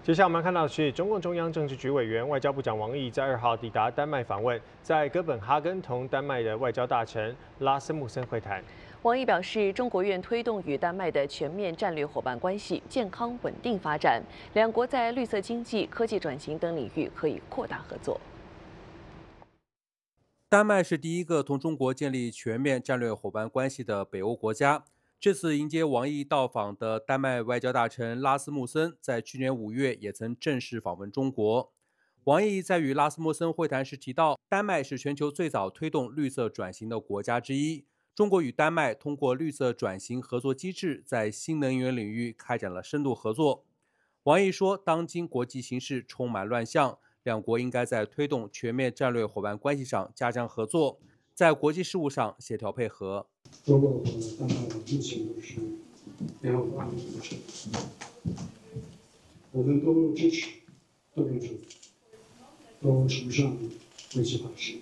接下来我们看到的是中共中央政治局委员、外交部长王毅在2号抵达丹麦访问，在哥本哈根同丹麦的外交大臣拉斯穆森会谈。 王毅表示，中国愿推动与丹麦的全面战略伙伴关系健康稳定发展，两国在绿色经济、科技转型等领域可以扩大合作。 丹麦是第一个同中国建立全面战略伙伴关系的北欧国家。这次迎接王毅到访的丹麦外交大臣拉斯穆森，在去年5月也曾正式访问中国。王毅在与拉斯穆森会谈时提到，丹麦是全球最早推动绿色转型的国家之一。中国与丹麦通过绿色转型合作机制，在新能源领域开展了深度合作。王毅说，当今国际形势充满乱象，两国应该在推动全面战略伙伴关系上加强合作，在国际事务上协调配合。 中国和丹麦目前都是联合国安理会成员，我们都支持多边政府，都崇尚国际法治，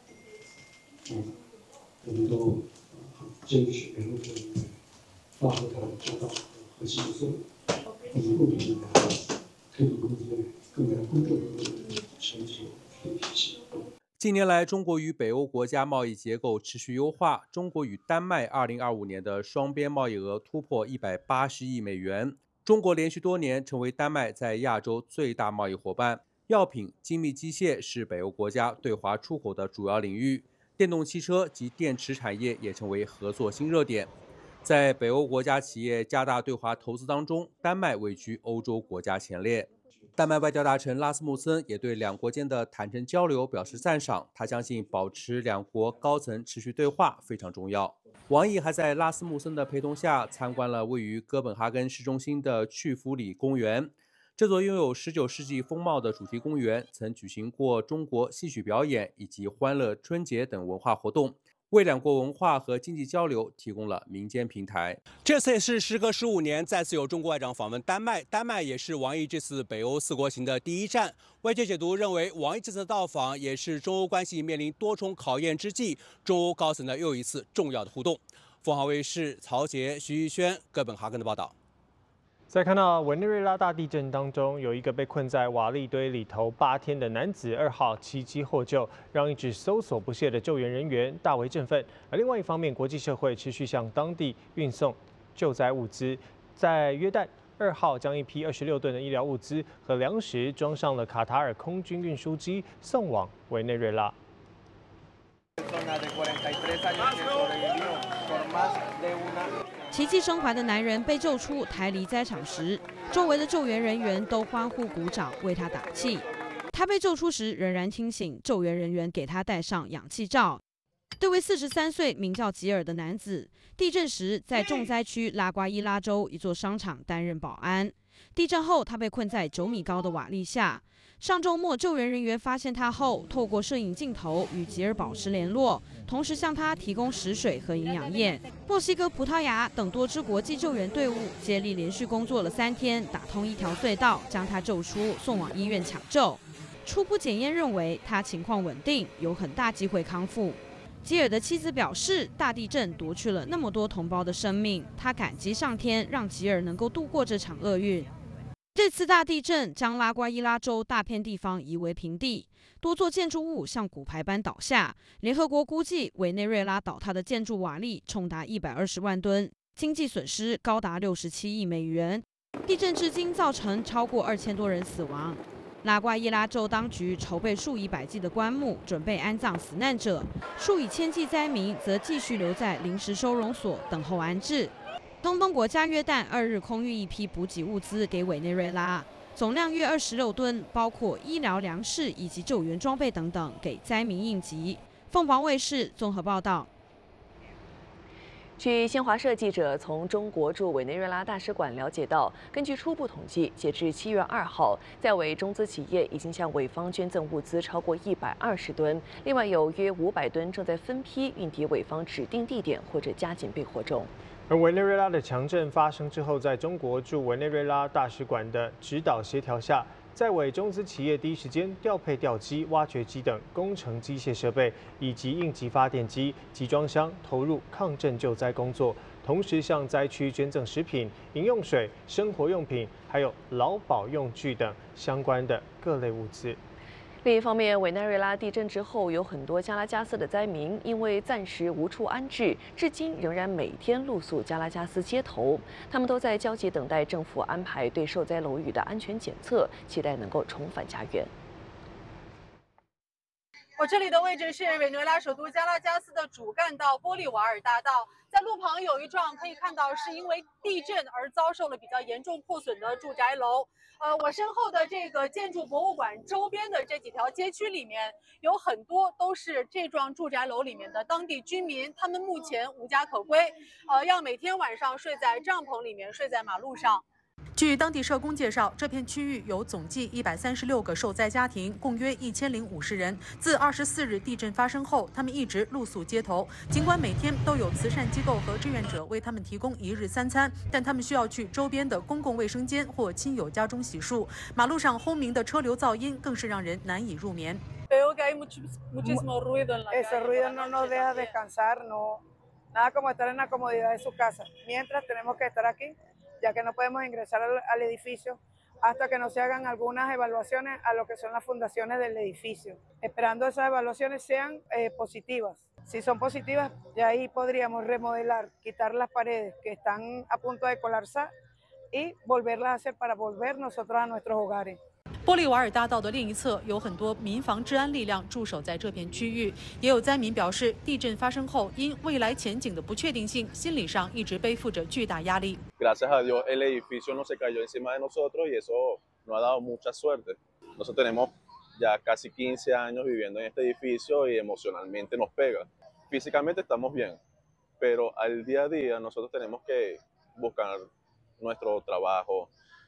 我们都坚持联合国发挥它的主导和核心作用，我们共同来推动更加公正的全球体系。 近年来，中国与北欧国家贸易结构持续优化。中国与丹麦2025年的双边贸易额突破180亿美元。中国连续多年成为丹麦在亚洲最大贸易伙伴。药品、精密机械是北欧国家对华出口的主要领域，电动汽车及电池产业也成为合作新热点。在北欧国家企业加大对华投资当中，丹麦位居欧洲国家前列。丹麦外交大臣拉斯穆森也对两国间的坦诚交流表示赞赏，他相信保持两国高层持续对话非常重要。王毅还在拉斯穆森的陪同下参观了位于哥本哈根市中心的去弗里公园。这座拥有19世纪风貌的主题公园曾举行过中国戏曲表演以及欢乐春节等文化活动，为两国文化和经济交流提供了民间平台。 这次也是时隔15年，再次有中国外长访问丹麦，丹麦也是王毅这次北欧4国行的第一站。外界解读认为，王毅这次到访也是中欧关系面临多重考验之际，中欧高层的又一次重要的互动。凤凰卫视曹杰、徐玉轩哥本哈根的报道。 再看到委内瑞拉大地震当中，有一个被困在瓦砾堆里头8天的男子2号奇迹获救，让一直搜索不懈的救援人员大为振奋。而另外一方面，国际社会持续向当地运送救灾物资，在约旦2号将一批26吨的医疗物资和粮食装上了卡塔尔空军运输机，送往委内瑞拉。 奇迹生还的男人被救出台离灾场时，周围的救援人员都欢呼鼓掌为他打气。他被救出时仍然清醒，救援人员给他戴上氧气罩。这位43岁名叫吉尔的男子，地震时在重灾区拉瓜伊拉州一座商场担任保安。地震后，他被困在9米高的瓦砾下。上周末，救援人员发现他后，透过摄影镜头与吉尔保持联络，同时向他提供食水和营养液。墨西哥、葡萄牙等多支国际救援队伍接力连续工作了3天，打通一条隧道，将他救出，送往医院抢救。初步检验认为他情况稳定，有很大机会康复。吉尔的妻子表示，大地震夺去了那么多同胞的生命，他感激上天让吉尔能够度过这场厄运。这次大地震将拉瓜伊拉州大片地方夷为平地，多座建筑物像骨牌般倒下。联合国估计，委内瑞拉倒塌的建筑瓦砾重达120万吨，经济损失高达67亿美元。地震至今造成超过2000多人死亡。拉瓜伊拉州当局筹备数以百计的棺木，准备安葬死难者；数以千计灾民则继续留在临时收容所等候安置。中东国家约旦2日空运一批补给物资给委内瑞拉，总量约26吨，包括医疗、粮食以及救援装备等等，给灾民应急。凤凰卫视综合报道。 据新华社记者从中国驻委内瑞拉大使馆了解到，根据初步统计，截至7月2号，在委中资企业已经向委方捐赠物资超过120吨，另外有约500吨正在分批运抵委方指定地点或者加紧备货中。 而委内瑞拉的强震发生之后，在中国驻委内瑞拉大使馆的指导协调下，在委中资企业第一时间调配吊机、挖掘机等工程机械设备，以及应急发电机、集装箱，投入抗震救灾工作， 同时向灾区捐赠食品、饮用水、生活用品，还有劳保用具等相关的各类物资。 另一方面，委内瑞拉地震之后，有很多加拉加斯的灾民因为暂时无处安置，至今仍然每天露宿加拉加斯街头。他们都在焦急等待政府安排对受灾楼宇的安全检测，期待能够重返家园。 我这里的位置是委内瑞拉首都加拉加斯的主干道玻利瓦尔大道，在路旁有一幢可以看到是因为地震而遭受了比较严重破损的住宅楼。我身后的这个建筑博物馆周边的这几条街区里面，有很多都是这幢住宅楼里面的当地居民，他们目前无家可归，要每天晚上睡在帐篷里面，睡在马路上。据当地社工介绍，这片区域有总计136个受灾家庭，共约1050人。自24日地震发生后，他们一直露宿街头。尽管每天都有慈善机构和志愿者为他们提供1日3餐，但他们需要去周边的公共卫生间或亲友家中洗漱。马路上轰鸣的车流噪音更是让人难以入眠。 Muchísimo ruido en la calle. Ese ruido no nos deja descansar, no. Nada como estar en la comodidad de su casa. Mientras tenemos que estar aquí, ya que no podemos ingresar al edificio hasta que nos se hagan algunas evaluaciones a lo que son las fundaciones del edificio, esperando esas evaluaciones sean positivas. Si son positivas, ya ahí podríamos remodelar, quitar las paredes que están a punto de colapsar y volverlas a hacer para volver nosotros a nuestros hogares. 玻利瓦尔大道的另一侧有很多民防治安力量驻守在这片区域，也有灾民表示，地震发生后，因未来前景的不确定性，心理上一直背负着巨大压力。 Gracias a Dios, el edificio no se cayó encima de nosotros y eso nos ha dado mucha suerte. Nosotros tenemos ya casi 15 años viviendo en este edificio y emocionalmente nos pega. Físicamente estamos bien, pero al día a día nosotros tenemos que buscar nuestro trabajo.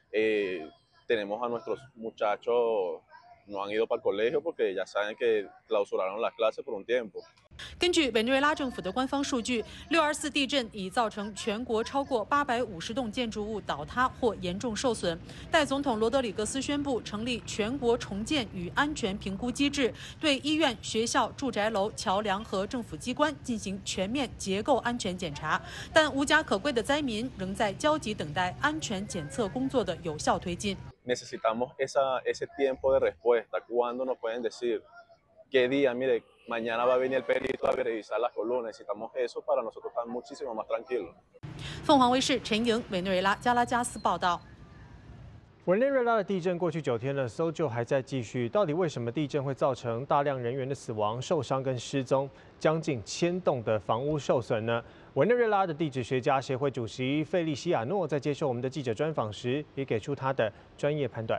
Tenemos a nuestros muchachos, no han ido para el colegio porque ya saben que clausuraron las clases por un tiempo. 根据委内瑞拉政府的官方数据，624地震已造成全国超过850栋建筑物倒塌或严重受损。代总统罗德里格斯宣布成立全国重建与安全评估机制，对医院、学校、住宅楼、桥梁和政府机关进行全面结构安全检查。但无家可归的灾民仍在焦急等待安全检测工作的有效推进。 Necesitamos ese tiempo de respuesta. ¿Cuándo nos pueden decir qué día? Mire, mañana va a venir el perito a revisar las columnas. Necesitamos eso para nosotros estar muchísimo más tranquilos. 凤凰卫视陈莹，委内瑞拉加拉加斯报道。 委内瑞拉的地震过去9天了，搜救还在继续。到底为什么地震会造成大量人员的死亡、受伤跟失踪，将近1000栋的房屋受损呢？委内瑞拉的地质学家协会主席费利西亚诺在接受我们的记者专访时，也给出他的专业判断。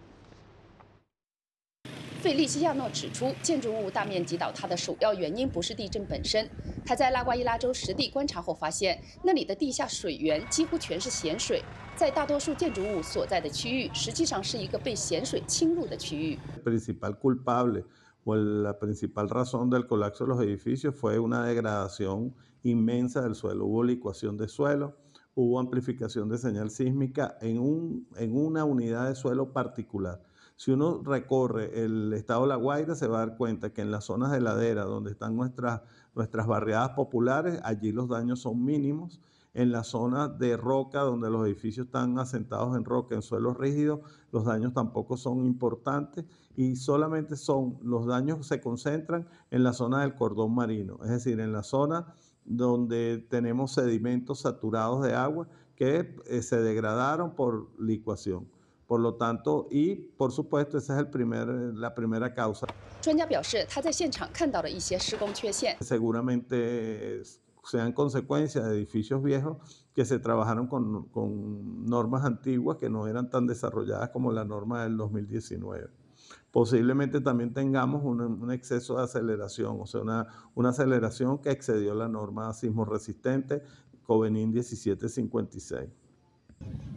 费利西亚诺指出，建筑物大面积倒塌的首要原因不是地震本身。他在拉瓜伊拉州实地观察后发现，那里的地下水源几乎全是咸水，在大多数建筑物所在的区域，实际上是一个被咸水侵入的区域。 Principal culpable o la principal razón del colapso de los edificios fue una degradación inmensa del suelo. Hubo licuación de suelo, hubo amplificación de señal sísmica en una unidad de suelo particular. Si uno recorre el estado de La Guaira se va a dar cuenta que en las zonas de ladera donde están nuestras barriadas populares, allí los daños son mínimos. En las zonas de roca donde los edificios están asentados en roca, en suelos rígidos, los daños tampoco son importantes y solamente los daños se concentran en la zona del cordón marino, es decir, en la zona donde tenemos sedimentos saturados de agua que se degradaron por licuación. Por lo tanto, y por supuesto, esa es la primera causa. 专家表示，他在现场看到了一些施工缺陷。 Seguramente sean consecuencias de edificios viejos que se trabajaron con normas antiguas que no eran tan desarrolladas como la norma del 2019. Posiblemente también tengamos un exceso de aceleración, o sea, una aceleración que excedió la norma sismo resistente Covenin 1756.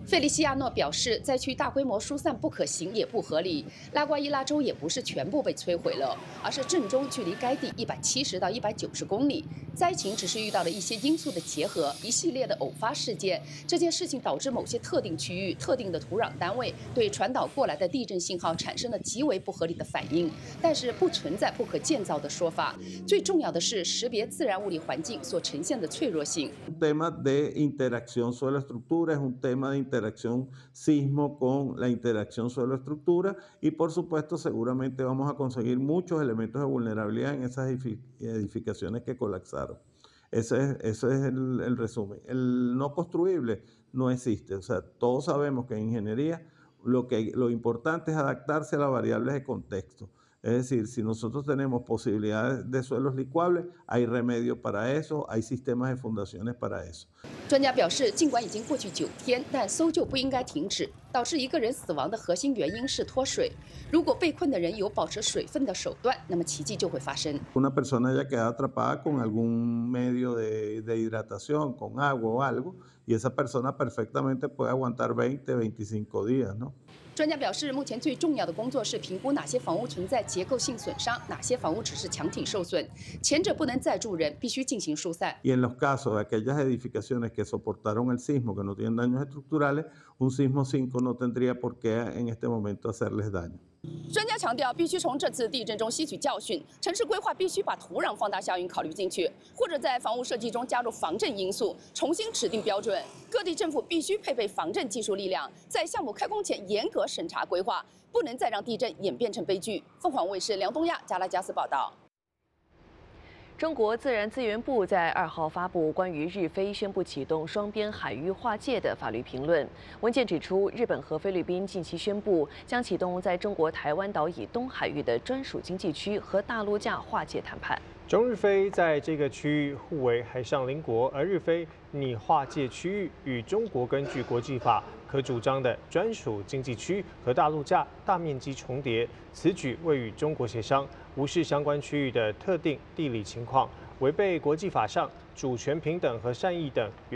费利西亚诺表示，灾区大规模疏散不可行也不合理。拉瓜伊拉州也不是全部被摧毁了，而是震中距离该地170到190公里。灾情只是遇到了一些因素的结合，一系列的偶发事件。这件事情导致某些特定区域、特定的土壤单位对传导过来的地震信号产生了极为不合理的反应，但是不存在不可建造的说法。最重要的是识别自然物理环境所呈现的脆弱性。 tema de interacción suelo-estructura, es un tema de interacción sismo con la interacción suelo-estructura y por supuesto seguramente vamos a conseguir muchos elementos de vulnerabilidad en esas edificaciones que colapsaron. Ese es el resumen. El no construible no existe, o sea, todos sabemos que en ingeniería lo importante es adaptarse a las variables de contexto. Es decir, si nosotros tenemos posibilidades de suelos licuables, hay remedio para eso, hay sistemas de fundaciones para eso. 专家表示，尽管已经过去9天，但搜救不应该停止。导致一个人死亡的核心原因是脱水。如果被困的人有保持水分的手段，那么奇迹就会发生。 Una persona haya quedado atrapada con algún medio de hidratación, con agua o algo, y esa persona perfectamente puede aguantar 20, 25 días, ¿no? 专家表示，目前最重要的工作是评估哪些房屋存在结构性损伤，哪些房屋只是墙体受损。前者不能再住人，必须进行疏散。 Y en los casos de aquellas edificaciones que soportaron el sismo, que no tienen daños estructurales, un sismo 5 no tendría por qué en este momento hacerles daño. 专家强调，必须从这次地震中吸取教训，城市规划必须把土壤放大效应考虑进去，或者在房屋设计中加入防震因素，重新指定标准。各地政府必须配备防震技术力量，在项目开工前严格审查规划，不能再让地震演变成悲剧。凤凰卫视梁东亚、加拉加斯报道。 中国自然资源部在2号发布关于日菲宣布启动双边海域划界的法律评论。文件指出，日本和菲律宾近期宣布将启动在中国台湾岛以东海域的专属经济区和大陆架划界谈判。 中日菲在这个区域互为海上邻国，而日菲拟划界区域与中国根据国际法可主张的专属经济区和大陆架大面积重叠，此举未与中国协商，无视相关区域的特定地理情况，违背国际法上主权平等和善意等